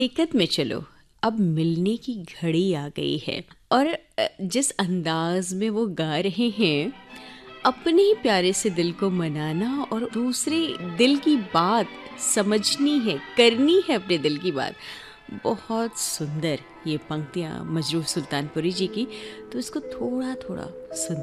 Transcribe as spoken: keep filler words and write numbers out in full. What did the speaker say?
हकीकत में चलो, अब मिलने की घड़ी आ गई है। और अ, जिस अंदाज में वो गा रहे हैं, अपने ही प्यारे से दिल को मनाना और दूसरे दिल की बात समझनी है, करनी है अपने दिल की बात। बहुत सुंदर ये पंक्तियाँ मजरूह सुल्तानपुरी जी की। तो इसको थोड़ा थोड़ा सुन